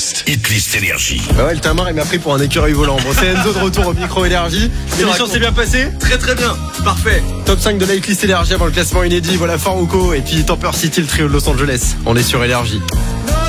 Hitlist Énergie. Ouais, le Tamar, il m'a pris pour un écureuil volant. Bon, c'est Enzo de retour au micro Énergie. L'émission s'est bien passée. Très très bien, parfait. Top 5 de la Hitlist Énergie avant le classement inédit. Voilà Farouko et puis Temper City, le trio de Los Angeles. On est sur Énergie.